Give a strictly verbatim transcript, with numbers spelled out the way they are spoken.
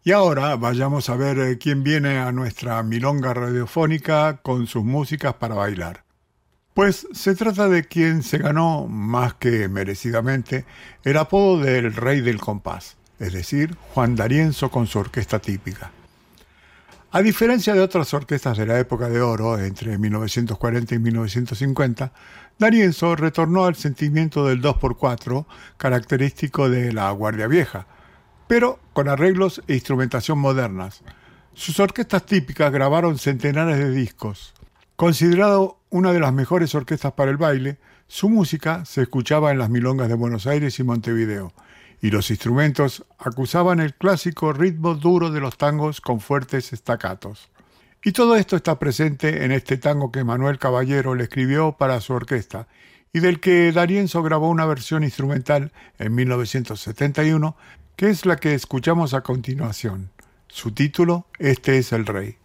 Y ahora vayamos a ver eh, quién viene a nuestra milonga radiofónica con sus músicas para bailar. Pues se trata de quien se ganó, más que merecidamente, el apodo del Rey del Compás, es decir, Juan D'Arienzo con su orquesta típica. A diferencia de otras orquestas de la época de oro, entre mil novecientos cuarenta y mil novecientos cincuenta, D'Arienzo retornó al sentimiento del dos por cuatro, característico de la Guardia Vieja, pero con arreglos e instrumentación modernas. Sus orquestas típicas grabaron centenares de discos. Considerado una de las mejores orquestas para el baile, su música se escuchaba en las milongas de Buenos Aires y Montevideo, y los instrumentos acusaban el clásico ritmo duro de los tangos con fuertes staccatos. Y todo esto está presente en este tango que Manuel Caballero le escribió para su orquesta, y del que D'Arienzo grabó una versión instrumental en mil novecientos setenta y uno, que es la que escuchamos a continuación. Su título, Este es el Rey.